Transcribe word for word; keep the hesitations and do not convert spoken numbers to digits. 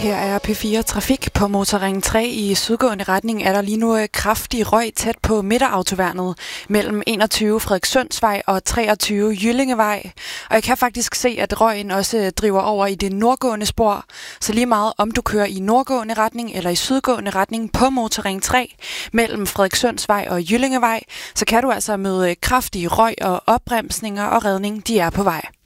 Her er P fire Trafik. På Motorring tre i sydgående retning er der lige nu kraftig røg tæt på midterautoværnet mellem enogtyve Frederikssundsvej og treogtyve Jyllingevej. Og jeg kan faktisk se, at røgen også driver over i det nordgående spor. Så lige meget om du kører i nordgående retning eller i sydgående retning på Motorring tre mellem Frederikssundsvej og Jyllingevej, så kan du altså møde kraftige røg og opbremsninger og redning, de er på vej.